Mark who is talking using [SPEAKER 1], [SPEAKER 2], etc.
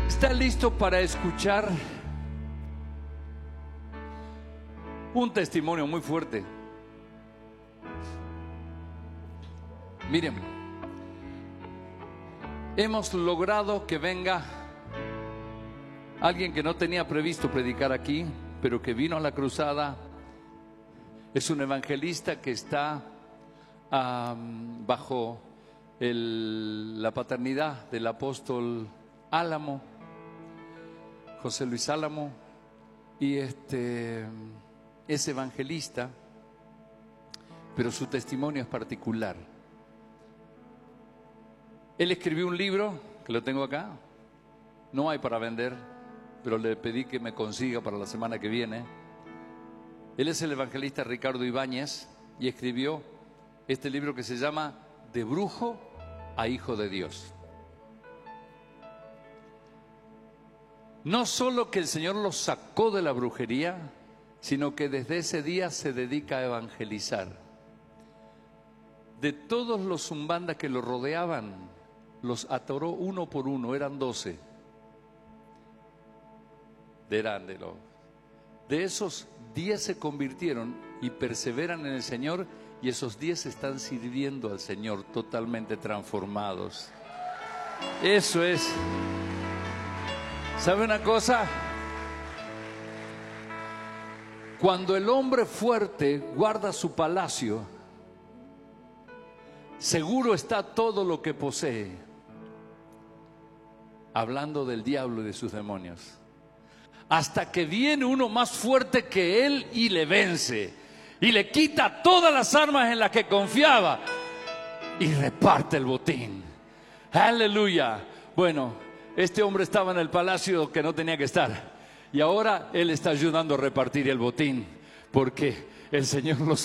[SPEAKER 1] ¿Está listo para escuchar un testimonio muy fuerte? Miren, hemos logrado que venga alguien que no tenía previsto predicar aquí, pero que vino a la cruzada. Es un evangelista que está bajo la paternidad del apóstol Álamo, José Luis Álamo, y es evangelista, pero su testimonio es particular. Él escribió un libro, que lo tengo acá, no hay para vender, pero le pedí que me consiga para la semana que viene. Él es el evangelista Ricardo Ibáñez y escribió este libro que se llama De brujo a hijo de Dios. No solo que el Señor lo sacó de la brujería, sino que desde ese día se dedica a evangelizar. De todos los umbandas que lo rodeaban, los atoró uno por uno, eran 12. De esos 10 se convirtieron y perseveran en el Señor, y esos 10 están sirviendo al Señor totalmente transformados. Eso es. ¿Sabe una cosa? Cuando el hombre fuerte guarda su palacio, seguro está todo lo que posee. Hablando del diablo y de sus demonios. Hasta que viene uno más fuerte que él y le vence. Y le quita todas las armas en las que confiaba. Y reparte el botín. Aleluya. Bueno, este hombre estaba en el palacio que no tenía que estar. Y ahora él está ayudando a repartir el botín. Porque el Señor lo